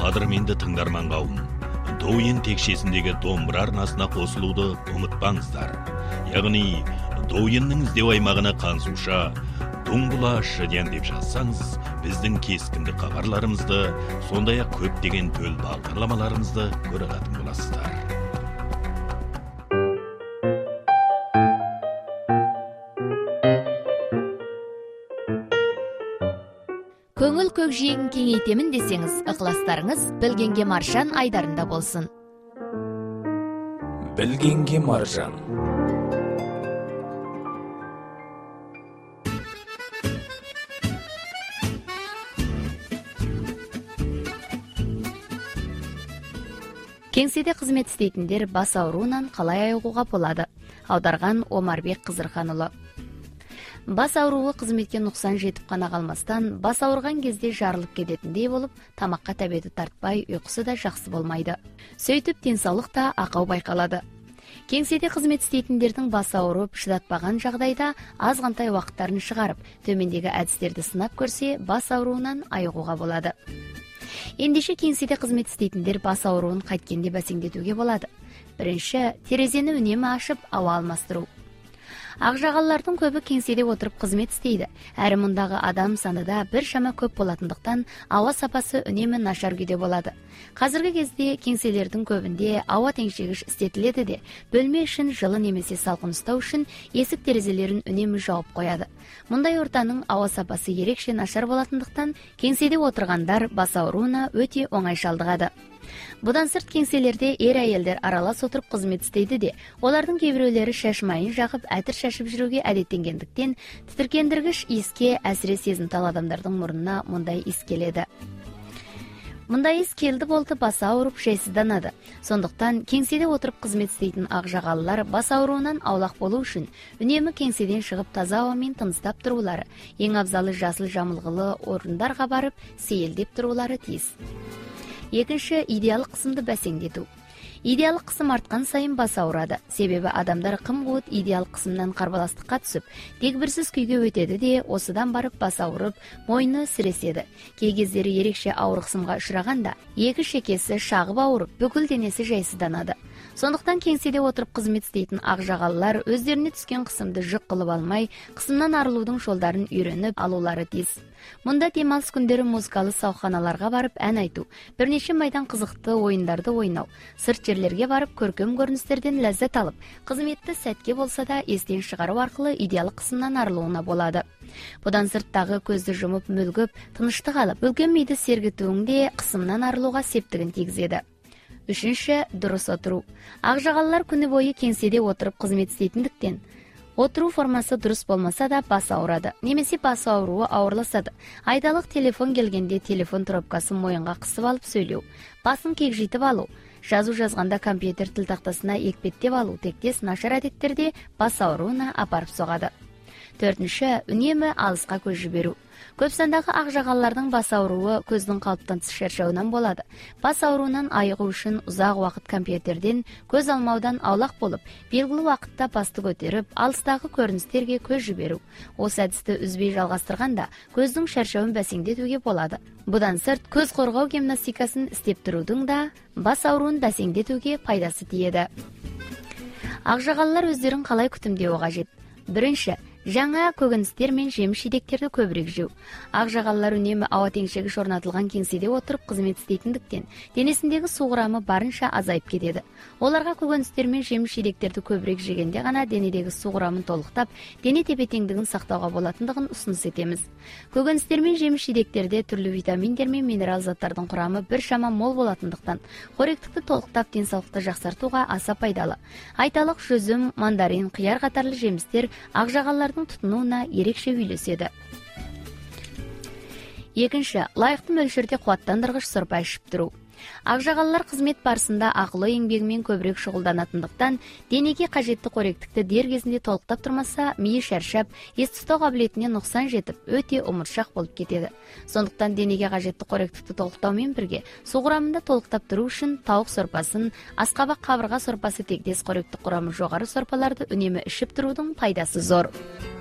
Қадірменді тыңдарман қауым, Доуен текшесіндегі домбыра арнасына қосылуды ұмытпаңыздар. Яғни, Доуеннің іздеу аймағына қансуша, Дуңбұла шыден деп жазсаңыз, біздің кескінді хабарларымызды, сондай-ақ көптеген төл бағдарламаларымызды көре алатын боласыздар. Көңіл көкжиегін кеңейтемін десеңіз, ықыластарыңыз Білгенге маржан айдарында болсын. Білгенге маржан. Кеңседе қызмет істейтіндер бас ауруынан қалай айығуға болады? Аударған Омарбек Қызырханұлы. Бас ауруы қызметке нұқсан жетіп қана қалмастан, бас ауырған кезде жарылып кететіндей болып, тамаққа тәбеті тартпай, ұйқысы да жақсы болмайды. Сөйтіп денсаулық та ақау байқалады. Кеңседе қызмет істейтіндердің бас ауырып, шыдатпаған жағдайда азғантай уақыттарын шығарып, төмендегі әдістерді сынап көрсе, бас ауруынан айығуға болады. Ендеше кеңседе қызмет істейтіндер бас ауруын қайткенде бәсеңдетуге болады. Бірінші, терезені үнемі ашып, ауа алмастыру. Ақжағалылардың көбі кеңседе отырып қызмет істейді. Әрі мұндағы адам саны да бір шама көп болатындықтан ауа сапасы үнемі нашар күйде болады. Қазіргі кезде кеңселердің көбінде ауа теңшегіш істетіледі де, бөлме үшін жылы немесе салқын ұстау үшін есік терезелерін үнемі жауып қояды. Мұндай ортаның ауа сапасы ерекше нашар болатындықтан кеңседе отырғандар бас ауруына өте оңай шалдығады. Бұдан сырт кеңселерде әйелдер аралас отырып қызмет істейді де, олардың кейбіреулері шашмайын жағып, әтір шашып жүруге әдеттенгендіктен, тітіркендіргіш иіске әсіре сезімтал адамдардың мұрнына мұндай иіс келеді. Мұндай иіс келді болды басы ауырып жайсызданады. Сондықтан кеңседе отырып қызмет істейтін ақжағалылар бас ауруынан аулақ болу үшін үнемі кеңседен шығып таза ауамен тыныстап тұрулары, ең абзалы жасыл жамылғылы орындарға барып сейілдеп тұрулары тиіс. Екінші, идеалық қысымды бәсеңдету. Идеалық қысым артқан сайын бас ауырады. Себебі адамдар қым-қуыт идеалық қысымнан қарбаластыққа түсіп, дегбірсіз күйге өтеді де, осыдан барып бас ауырып, мойны сіреседі. Кей кездері ерекше ауыр қысымға ұшырағанда, екі шекесі шағып ауырып, бүкіл денесі жайсызданады. Сондықтан кеңседе отырып қызмет істейтін ақжағалылар өздеріне түскен қысымды жүк қылып алмай, қысымнан арылудың жолдарын үйреніп алулары тиіс. Мұнда демалыс күндері музыкалы сауықханаларға барып ән айту, бірнеше майдан қызықты ойындарды ойнау, сырт жерлерге барып көркем көріністерден ләззат алып, қызметті сәтке болса да естен шығару арқылы идеалық қысымнан арылуына болады. Бұдан сырттағы көзді жұмып мүлгіп, тыныштық алып, үлкен миды сергітуіңде қысымнан арылуға септігін тигізеді. Үшінші, дұрыс отыру. Ақжағалылар күні бойы кеңседе отырып қызмет істейтіндіктен, отыру формасы дұрыс болмаса да бас ауырады, немесе бас ауруы ауырласады. Айдалық телефон келгенде телефон трубкасын мойынға қысып алып сөйлеу, басын кегжитіп алу, жазу жазғанда компьютер тіл тақтасына екпеттеп алу тектес нашар әдеттерде бас ауруына апарып соғады. Төртінші, үнемі алысқа көз жіберу. Көп сандағы ақжағалылардың бас ауруы көздің қалыптан тыс шаршауынан болады. Бас ауруынан айығу үшін ұзақ уақыт компьютерден көз алмаудан аулақ болып, белгілі уақытта басты көтеріп, алыстағы көріністерге көз жіберу. Осы әдісті үзбей жалғастырғанда көздің шаршауын бәсеңдетуге болады. Бұдан сырт көз қорғау гимнастикасын істеп тұрудың да бас ауруын бәсеңдетуге пайдасы тиеді. Ақжағалылар өздерін қалай күтімдеуі қажет? Бірінші, жаңа көкөністер мен жеміс-жидектерді көбірек жеу. Ақжағалылар үнемі ауа теңшегіш орнатылған кеңседе отырып қызмет істейтіндіктен, денесіндегі су құрамы барынша азайып кетеді. Оларға көкөністер мен жеміс-жидектерді көбірек жегенде ғана денедегі су құрамын толықтап, дене тепе-теңдігін сақтауға болатындығын ұсыныс етеміз. Көкөністер мен жеміс-жидектерде түрлі витаминдер мен минерал заттардың құрамы біршама мол болатындықтан, қоректікті толықтап денсаулықты жақсартуға аса пайдалы. Айталық жүзім, мандарин, қияр қатарлы жемістер ақжағалылардың тұтынуына ерекше үйлеседі. Екінші, лайықты мөлшерде қуаттандырғыш сорпа ішіп тұру. Ақжағалылар қызмет барысында ақылы еңбегімен көбірек шұғылданатындықтан, денеге қажетті қоректікті дер кезінде толықтап тұрмаса, миы шаршап, ес тұтау қабілетіне нұқсан жетіп, өте ұмытшақ болып кетеді. Сондықтан денеге қажетті қоректікті толықтаумен бірге, су құрамында толықтап тұру үшін тауық сорпасын, асқабақ қабырға сорпасы тектес қоректік құрамы жоғары сорпаларды үнемі ішіп тұрудың пайдасы зор.